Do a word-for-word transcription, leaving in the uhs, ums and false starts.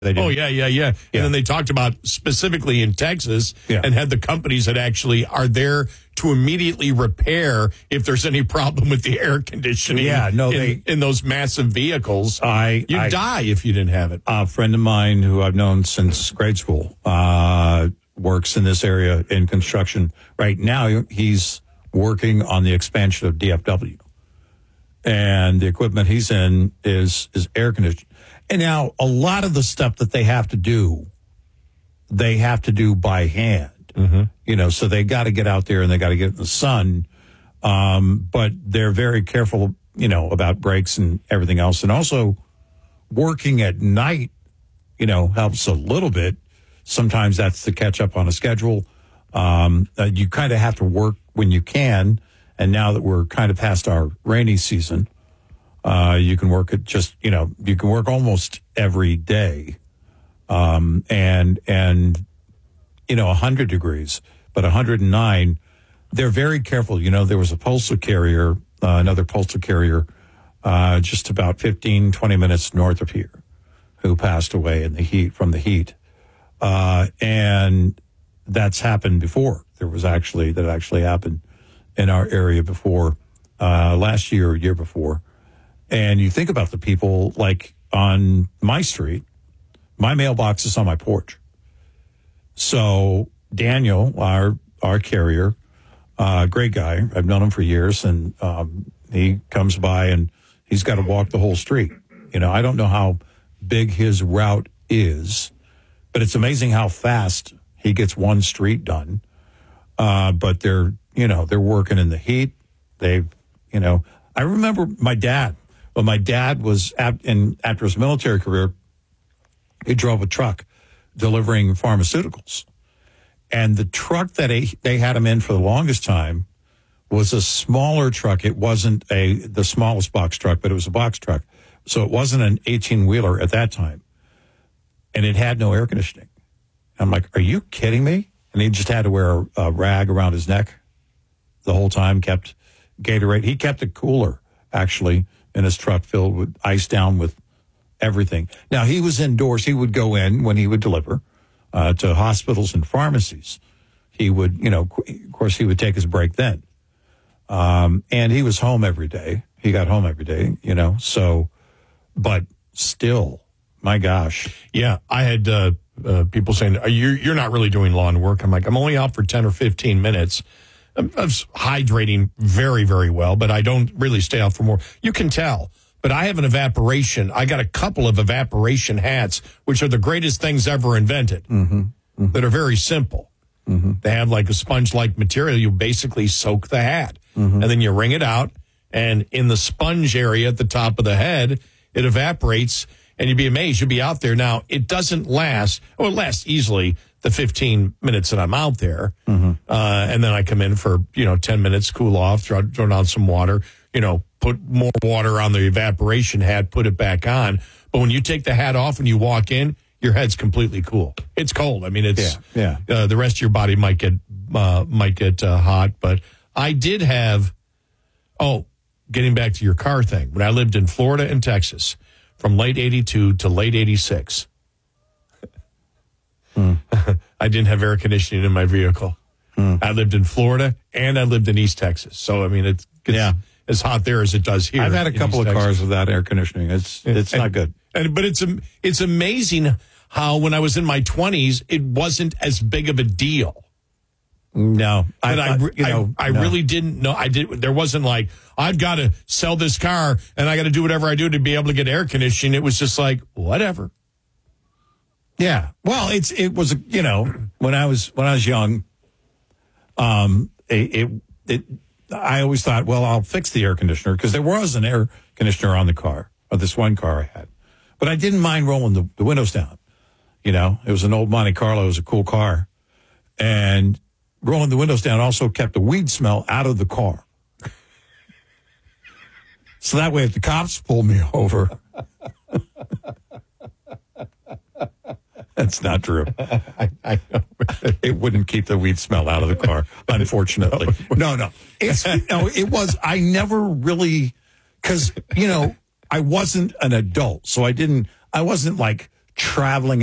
They do. Oh, yeah, yeah, yeah. And Yeah. then they talked about specifically in Texas Yeah. and had the companies that actually are there to immediately repair if there's any problem with the air conditioning Yeah, no, in, they- in those massive vehicles. I- You'd I- die if you didn't have it. A friend of mine who I've known since grade school uh, works in this area in construction. Right now, he's working on the expansion of D F W. And the equipment he's in is, is air conditioning. And now, a lot of the stuff that they have to do, they have to do by hand. Mm-hmm. You know, so they got to get out there and they got to get in the sun. Um, but they're very careful, you know, about breaks and everything else. And also, working at night, you know, helps a little bit. Sometimes that's to catch up on a schedule. Um, uh, you kind of have to work when you can. And now that we're kind of past our rainy season, uh, you can work at just, you know, you can work almost every day. Um, and, and, you know, one hundred degrees, but one hundred nine, they're very careful. You know, there was a postal carrier, uh, another postal carrier, uh, just about fifteen, twenty minutes north of here, who passed away in the heat, from the heat. Uh, and that's happened before. There was actually, that actually happened in our area before, uh, last year or year before. And you think about the people like on my street, my mailbox is on my porch. So Daniel, our, our carrier, uh, great guy. I've known him for years, and, um, he comes by and he's got to walk the whole street. You know, I don't know how big his route is, but it's amazing how fast he gets one street done. Uh, but they're, you know, they're working in the heat. They've, you know, I remember my dad. Well, my dad was, at, in, after his military career, he drove a truck delivering pharmaceuticals. And the truck that he, they had him in for the longest time was a smaller truck. It wasn't a the smallest box truck, but it was a box truck. So it wasn't an eighteen-wheeler at that time. And it had no air conditioning. I'm like, are you kidding me? And he just had to wear a, a rag around his neck the whole time, kept Gatorade. He kept a cooler, actually, in his truck filled with ice down with everything. Now, he was indoors. He would go in when he would deliver uh, to hospitals and pharmacies. He would, you know, of course, he would take his break then. Um, and he was home every day. He got home every day, you know, so, but still, my gosh. Yeah, I had uh, uh, people saying, Are you, you're not really doing lawn work. I'm like, I'm only out for ten or fifteen minutes. I'm, I'm hydrating very, very well, but I don't really stay out for more. You can tell. But I have an evaporation. I got a couple of evaporation hats, which are the greatest things ever invented, Mm-hmm. Mm-hmm. that are very simple. Mm-hmm. They have like a sponge-like material. You basically soak the hat, Mm-hmm. and then you wring it out, and in the sponge area at the top of the head, it evaporates, and you'd be amazed. You'd be out there. Now, it doesn't last, or it lasts easily the fifteen minutes that I'm out there, Mm-hmm. uh, and then I come in for, you know, ten minutes, cool off, throw, throw down some water, you know, put more water on the evaporation hat, put it back on. But when you take the hat off and you walk in, your head's completely cool. It's cold. I mean, it's Yeah, yeah. Uh, the rest of your body might get uh, might get uh, hot. But I did have. Oh, getting back to your car thing. When I lived in Florida and Texas, from late eighty-two to late eighty-six, mm. I didn't have air conditioning in my vehicle. Mm. I lived in Florida and I lived in East Texas. So I mean, it gets Yeah. as hot there as it does here. I've had a in couple East of Texas. cars without air conditioning. It's it's And- not good. And, but it's am- it's amazing how when I was in my twenties, it wasn't as big of a deal. No, And I, I, you know, I, I no. really didn't know. I did. There wasn't like I've got to sell this car and I got to do whatever I do to be able to get air conditioning. It was just like whatever. Yeah. Well, it's it was you know when I was when I was young, um, it it, it I always thought, well, I'll fix the air conditioner because there was an air conditioner on the car, or this one car I had, but I didn't mind rolling the, the windows down. You know, it was an old Monte Carlo. It was a cool car, and rolling the windows down also kept the weed smell out of the car. So that way, if the cops pulled me over. That's not true. I, I know. It wouldn't keep the weed smell out of the car, unfortunately. No, no. It's, no, it was, I never really, because, you know, I wasn't an adult, so I didn't, I wasn't like traveling